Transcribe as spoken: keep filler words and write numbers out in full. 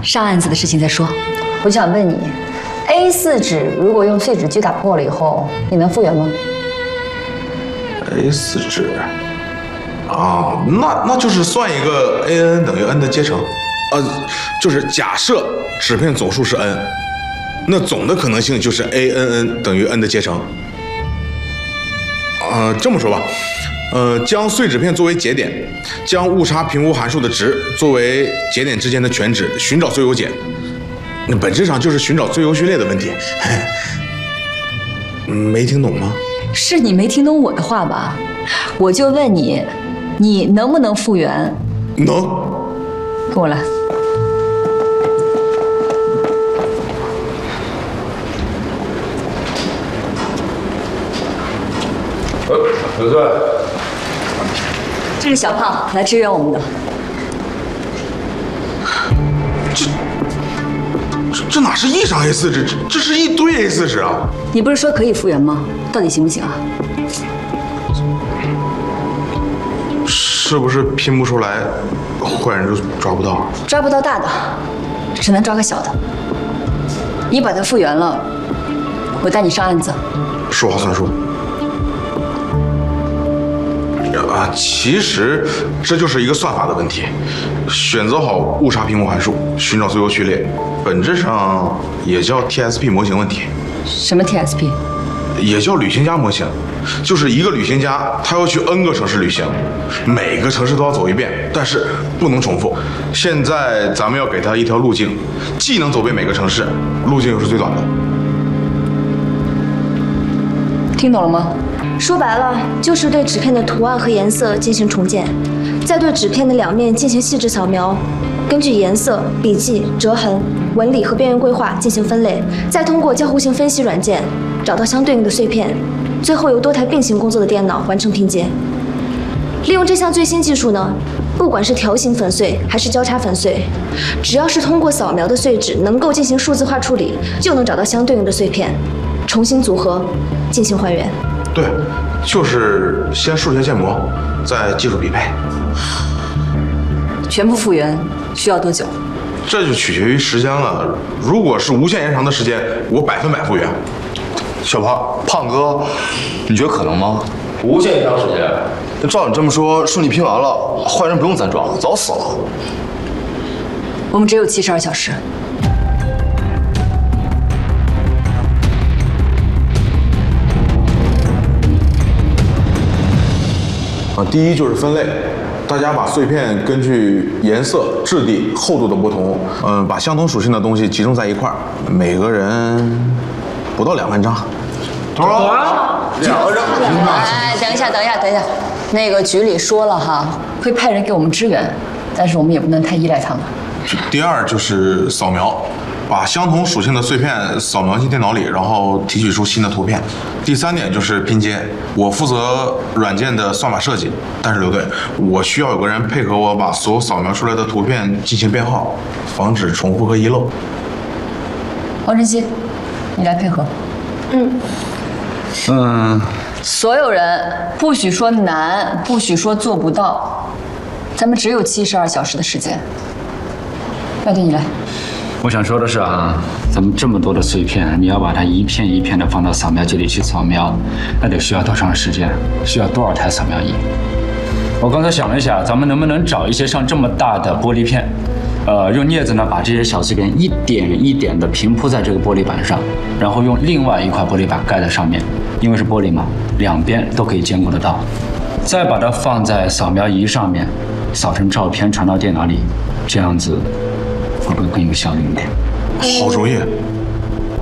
上案子的事情再说。 我想问你 ，A 四 纸如果用碎纸机打破了以后，你能复原吗 ？A 四 纸啊，那那就是算一个 A N 等于 n 的阶乘，呃，就是假设纸片总数是 n， 那总的可能性就是 A N N 等于 n 的阶乘。呃，这么说吧。呃，将碎纸片作为节点，将误差平弧函数的值作为节点之间的全值，寻找最优解。那本质上就是寻找最优序列的问题。没听懂吗？ 是你没听懂我的话吧？我就问你，你能不能复原？ 能。 跟我来。 呃，刘队。 这是小胖来支援我们的。 这这这哪是一张 A 四 纸，这这是一堆 A 四 纸啊！ 你不是说可以复原吗？到底行不行啊？ 是不是拼不出来，坏人就抓不到？ 抓不到大的，只能抓个小的。你把它复原了，我带你上案子。 说话算数。啊，其实这就是一个算法的问题，选择好误差平弧函数，寻找最优序列，本质上也叫 T S P 模型问题。 什么 T S P？ 也叫旅行家模型，就是一个旅行家，他要去 N 个城市旅行，每个城市都要走一遍，但是不能重复。现在咱们要给他一条路径，既能走遍每个城市，路径又是最短的。 听懂了吗？ 说白了，就是对纸片的图案和颜色进行重建，再对纸片的两面进行细致扫描，根据颜色、笔记、折痕、纹理和边缘规划进行分类，再通过交互性分析软件找到相对应的碎片，最后由多台并行工作的电脑完成拼接。利用这项最新技术呢，不管是条形粉碎还是交叉粉碎，只要是通过扫描的碎纸能够进行数字化处理，就能找到相对应的碎片，重新组合进行还原。 对，就是先数学建模，再技术匹配。 全部复原需要多久？ 这就取决于时间了。如果是无限延长的时间，我百分百复原。 小胖，胖哥，你觉得可能吗？无限延长时间？那照你这么说，顺利拼完了，坏人不用咱抓，早死了。 我们只有七十二小时。 啊，第一就是分类，大家把碎片根据颜色、质地、厚度的不同，嗯，把相同属性的东西集中在一块儿，每个人不到两万张。多少？ 两个人。 哎，等一下，等一下，等一下，那个局里说了哈，会派人给我们支援，但是我们也不能太依赖他们。 第二就是扫描，把相同属性的碎片扫描进电脑里，然后提取出新的图片。第三点就是拼接，我负责软件的算法设计，但是刘队，我需要有个人配合我把所有扫描出来的图片进行编号，防止重复和遗漏。 王晨曦，你来配合。 嗯。 嗯。所有人不许说难，不许说做不到，咱们只有七十二小时的时间。麦队，你来。 我想说的是啊，咱们这么多的碎片，你要把它一片一片的放到扫描机里去扫描，那得需要多长时间？需要多少台扫描仪？我刚才想了一下，咱们能不能找一些像这么大的玻璃片，呃，用镊子呢把这些小碎片一点一点的平铺在这个玻璃板上，然后用另外一块玻璃板盖在上面，因为是玻璃嘛，两边都可以兼顾得到。再把它放在扫描仪上面，扫成照片传到电脑里，这样子会不会更有效率一点？ 好主意，